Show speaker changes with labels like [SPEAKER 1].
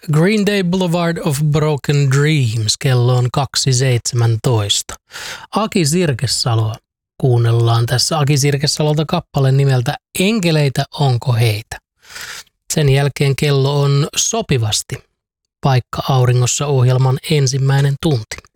[SPEAKER 1] Green Day Boulevard of Broken Dreams, kello on 2.17. Aki Sirkesaloa kuunnellaan tässä Aki Sirkesalolta kappale nimeltä Enkeleitä onko heitä. Sen jälkeen kello on sopivasti Paikka auringossa -ohjelman ensimmäinen tunti.